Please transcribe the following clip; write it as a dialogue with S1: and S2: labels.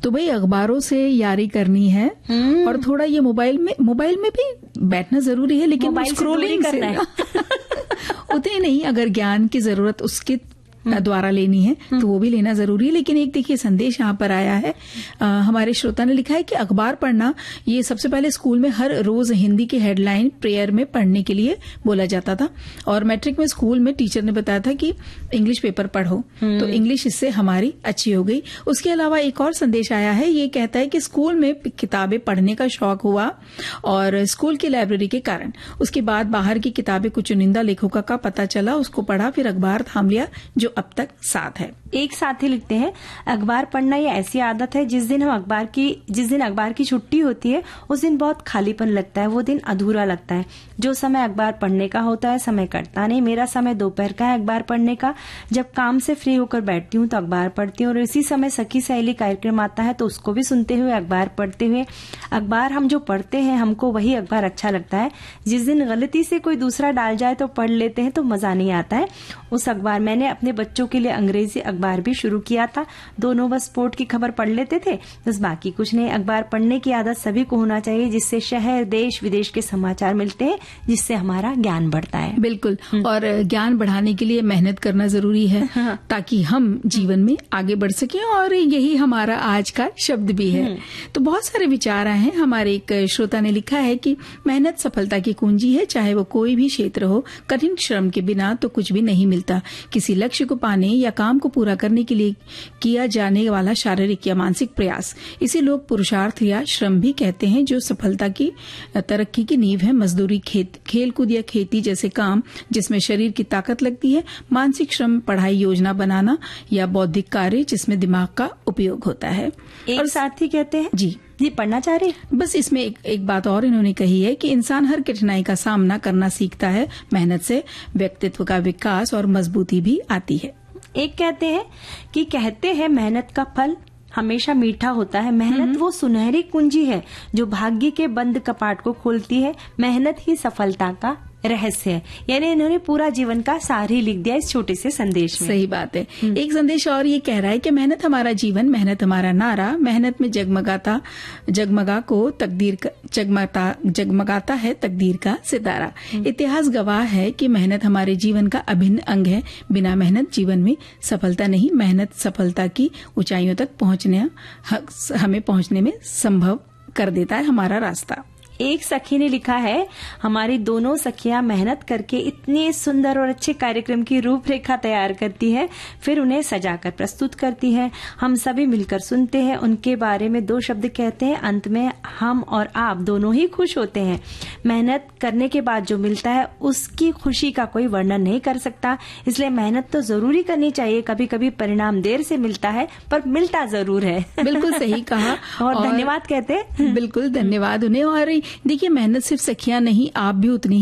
S1: तो भाई अखबारों से यारी करनी है और थोड़ा ये मोबाइल में भी बैठना जरूरी है, लेकिन स्क्रोलिंग करना है उतनी नहीं। अगर ज्ञान की जरूरत उसके द्वारा लेनी है तो वो भी लेना जरूरी है। लेकिन एक देखिए संदेश यहाँ पर आया है, हमारे श्रोता ने लिखा है कि अखबार पढ़ना ये सबसे पहले स्कूल में हर रोज हिंदी की हेडलाइन प्रेयर में पढ़ने के लिए बोला जाता था, और मैट्रिक में स्कूल में टीचर ने बताया था कि इंग्लिश पेपर पढ़ो, तो इंग्लिश इससे हमारी अच्छी हो गई। उसके अलावा एक और संदेश आया है, ये कहता है कि स्कूल में किताबें पढ़ने का शौक हुआ और स्कूल की लाइब्रेरी के कारण उसके बाद बाहर की किताबें कुछ चुनिंदा लेखकों का पता चला, उसको पढ़ा, फिर अखबार थाम लिया जो अब तक साथ है।
S2: एक साथी लिखते हैं, अखबार पढ़ना ये ऐसी आदत है जिस दिन अखबार की छुट्टी होती है उस दिन बहुत खालीपन लगता है, वो दिन अधूरा लगता है। जो समय अखबार पढ़ने का होता है समय कटता नहीं। मेरा समय दोपहर का है अखबार पढ़ने का। जब काम से फ्री होकर बैठती हूँ तो अखबार पढ़ती हूँ, और इसी समय सखी सहेली कार्यक्रम आता है तो उसको भी सुनते हुए अखबार पढ़ते हुए। अखबार हम जो पढ़ते हैं हमको वही अखबार अच्छा लगता है। जिस दिन गलती से कोई दूसरा डाल जाए तो पढ़ लेते हैं तो मजा नहीं आता है उस अखबार। मैंने अपने बच्चों के लिए अंग्रेजी अखबार भी शुरू किया था, दोनों बस स्पोर्ट की खबर पढ़ लेते थे, बस बाकी कुछ नहीं। अखबार पढ़ने की आदत सभी को होना चाहिए, जिससे शहर देश विदेश के समाचार मिलते हैं, जिससे हमारा ज्ञान बढ़ता है।
S1: बिल्कुल, और ज्ञान बढ़ाने के लिए मेहनत करना जरूरी है ताकि हम जीवन में आगे बढ़ सकें, और यही हमारा आज का शब्द भी है। तो बहुत सारे विचार आए हैं। हमारे एक श्रोता ने लिखा है कि मेहनत सफलता की कुंजी है, चाहे वो कोई भी क्षेत्र हो। कठिन श्रम के बिना तो कुछ भी नहीं मिलता। किसी लक्ष्य को पाने या काम को पूरा करने के लिए किया जाने वाला शारीरिक या मानसिक प्रयास, इसे लोग पुरुषार्थ या श्रम भी कहते हैं, जो सफलता की तरक्की की नींव है। मजदूरी, खेलकूद या खेती जैसे काम जिसमें शरीर की ताकत लगती है। मानसिक श्रम, पढ़ाई, योजना बनाना या बौद्धिक कार्य जिसमें दिमाग का उपयोग होता है।
S2: और साथ ही कहते हैं
S1: जी
S2: पढ़ना चाह रहे,
S1: बस इसमें एक बात और इन्होंने कही है कि इंसान हर कठिनाई का सामना करना सीखता है। मेहनत से व्यक्तित्व का विकास और मजबूती भी आती है।
S2: एक कहते हैं मेहनत का फल हमेशा मीठा होता है। मेहनत वो सुनहरी कुंजी है जो भाग्य के बंद कपाट को खोलती है। मेहनत ही सफलता का रहस्य है। यानी इन्होंने पूरा जीवन का सार ही लिख दिया इस छोटे से संदेश में।
S1: सही बात है। एक संदेश और ये कह रहा है कि मेहनत हमारा जीवन, मेहनत हमारा नारा। मेहनत में जगमगाता है तकदीर का सितारा। इतिहास गवाह है कि मेहनत हमारे जीवन का अभिन्न अंग है। बिना मेहनत जीवन में सफलता नहीं। मेहनत सफलता की ऊंचाइयों तक हमें पहुंचने में संभव कर देता है हमारा रास्ता।
S2: एक सखी ने लिखा है, हमारी दोनों सखियां मेहनत करके इतने सुंदर और अच्छे कार्यक्रम की रूपरेखा तैयार करती है, फिर उन्हें सजाकर प्रस्तुत करती है। हम सभी मिलकर सुनते हैं, उनके बारे में 2 शब्द कहते हैं, अंत में हम और आप दोनों ही खुश होते हैं। मेहनत करने के बाद जो मिलता है उसकी खुशी का कोई वर्णन नहीं कर सकता। इसलिए मेहनत तो जरूरी करनी चाहिए। कभी कभी परिणाम देर से मिलता है पर मिलता जरूर है।
S1: बिल्कुल सही कहा।
S2: और धन्यवाद कहते हैं।
S1: बिल्कुल धन्यवाद उन्हें। और देखिए मेहनत सिर्फ सखियां नहीं, आप भी उतनी